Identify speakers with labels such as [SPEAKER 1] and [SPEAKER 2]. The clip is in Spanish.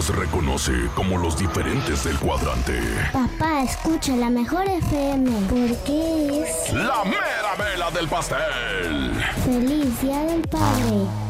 [SPEAKER 1] los reconoce como los diferentes del cuadrante.
[SPEAKER 2] Papá, escucha la mejor FM porque es
[SPEAKER 1] La mera vela del pastel.
[SPEAKER 2] Feliz Día del Padre.